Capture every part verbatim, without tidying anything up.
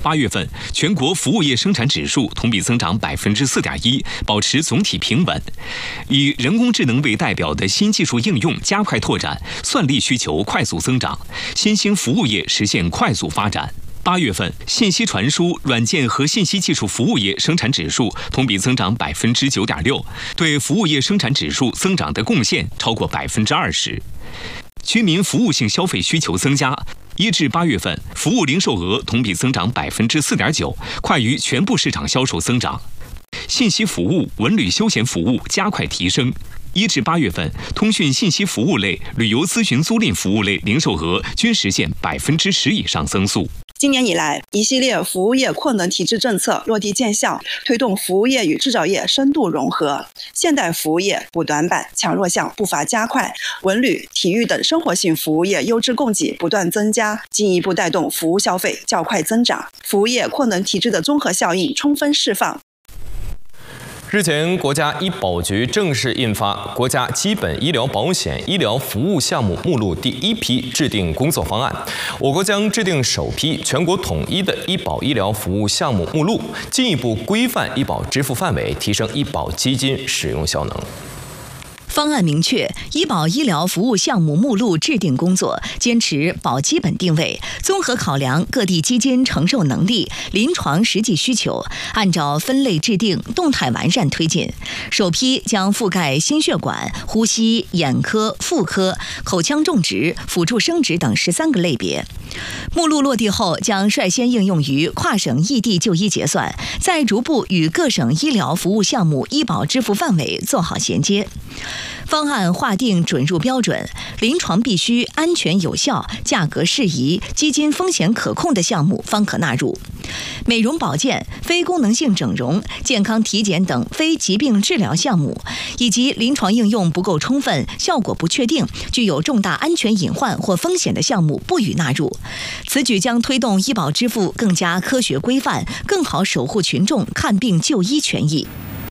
八月份，全国服务业生产指数同比增长百分之四点一，保持总体平稳。以人工智能为代表的新技术应用加快拓展，算力需求快速增长，新兴服务业实现快速发展。八月份，信息传输、软件和信息技术服务业生产指数同比增长百分之九点六，对服务业生产指数增长的贡献超过百分之二十。居民服务性消费需求增加。一至八月份，服务零售额同比增长百分之四点九，快于全部市场销售增长。信息服务、文旅休闲服务加快提升。一至八月份，通讯信息服务类、旅游咨询租赁服务类零售额均实现百分之十以上增速。 今年以来，一系列服务业扩能提质政策落地见效，推动服务业与制造业深度融合。现代服务业补短板、抢弱项步伐加快，文旅、体育等生活性服务业优质供给不断增加，进一步带动服务消费较快增长，服务业扩能提质的综合效应充分释放。 日前，国家医保局正式印发《国家基本医疗保险医疗服务项目目录》第一批制定工作方案。我国将制定首批全国统一的医保医疗服务项目目录，进一步规范医保支付范围，提升医保基金使用效能。 方案明确，医保医疗服务项目目录制定工作坚持保基本定位，综合考量各地基金承受能力、临床实际需求，按照分类制定，动态完善推进。首批将覆盖心血管、呼吸、眼科、妇科、口腔种植、辅助生殖等十三个类别。目录落地后，将率先应用于跨省异地就医结算，再逐步与各省医疗服务项目医保支付范围做好衔接。方案划定准入标准，临床必须安全有效、价格适宜、基金风险可控的项目方可纳入。美容保健、非功能性整容、健康体检等非疾病治疗项目，以及临床应用不够充分、效果不确定、具有重大安全隐患或风险的项目不予纳入。此举将推动医保支付更加科学规范，更好守护群众看病就医权益。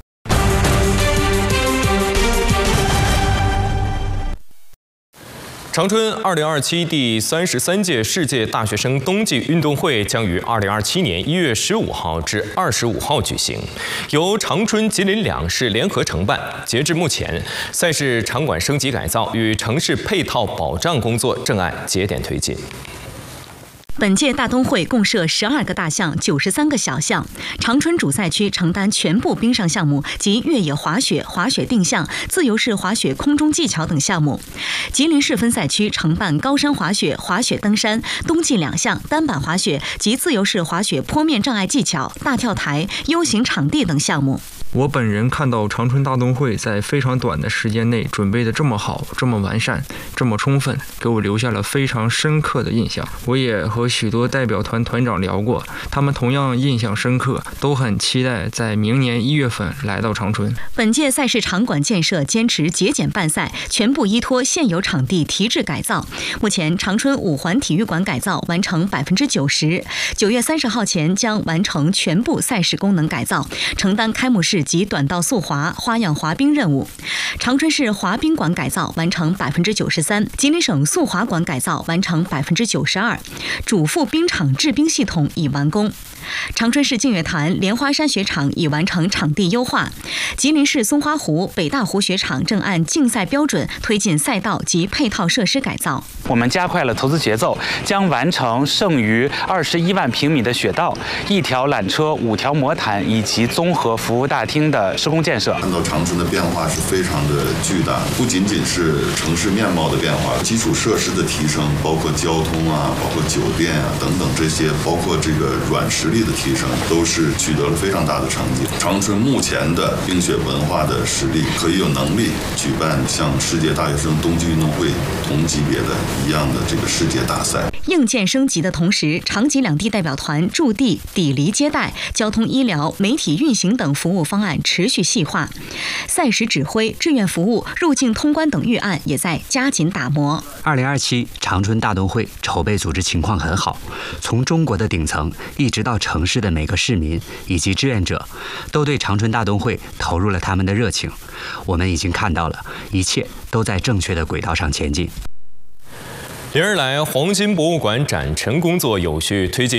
长春二零二七第三十三届世界大学生冬季运动会将于二零二七年一月十五号至二十五号举行，由长春、吉林两市联合承办。截至目前，赛事场馆升级改造与城市配套保障工作正按节点推进。 本届大冬会共设十二个大项、九十三个小项。长春主赛区承担全部冰上项目及越野滑雪、滑雪定向、自由式滑雪空中技巧等项目。吉林市分赛区承办高山滑雪、滑雪登山、冬季两项单板滑雪及自由式滑雪坡面障碍技巧、大跳台、U型场地等项目。 我本人看到长春大冬会在非常短的时间内准备的这么好、这么完善、这么充分，给我留下了非常深刻的印象。我也和许多代表团团长聊过，他们同样印象深刻，都很期待在明年一月份来到长春。 本届赛事场馆建设坚持节俭办赛，全部依托现有场地提质改造。目前，长春五环体育馆改造完成百分之九十，九月三十号前将完成全部赛事功能改造，承担开幕式及短道速滑、花样滑冰任务。长春市滑冰馆改造完成百分之九十三，吉林省速滑馆改造完成百分之九十二，主副冰场制冰系统已完工。长春市净月潭莲花山雪场已完成场地优化，吉林市松花湖、北大湖雪场正按竞赛标准推进赛道及配套设施改造。 我们加快了投资节奏，将完成剩余二十一万平米的雪道、一条缆车、五条魔毯以及综合服务大厅的施工建设。 看到长春的变化是非常的巨大，不仅仅是城市面貌的变化，基础设施的提升，包括交通啊，包括酒店啊等等这些，包括这个软实力的提升，都是取得了非常大的成绩。长春目前的冰雪文化的实力，可以有能力举办像世界大学生冬季运动会同级别的一样的这个世界大赛。 硬件升级的同时，长吉两地代表团驻地抵离接待、交通医疗、媒体运行等服务方案持续细化，赛事指挥、志愿服务、入境通关等预案也在加紧打磨。 二零二七长春大冬会筹备组织情况很好，从中国的顶层一直到城市的每个市民以及志愿者，都对长春大冬会投入了他们的热情。我们已经看到了，一切都在正确的轨道上前进。 连日来，黄金博物馆展陈工作有序推进。